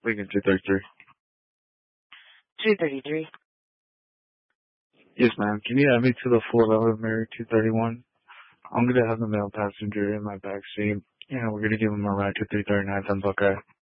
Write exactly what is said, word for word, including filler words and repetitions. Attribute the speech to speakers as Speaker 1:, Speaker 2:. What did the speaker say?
Speaker 1: Lincoln two thirty-three.
Speaker 2: two thirty-three.
Speaker 1: Yes, ma'am. Can you add me to the Fort Leonard Mary two thirty-one? I'm going to have the male passenger in my back seat. Yeah, we're going to give him a ride to three thirty-nine on Buckeye.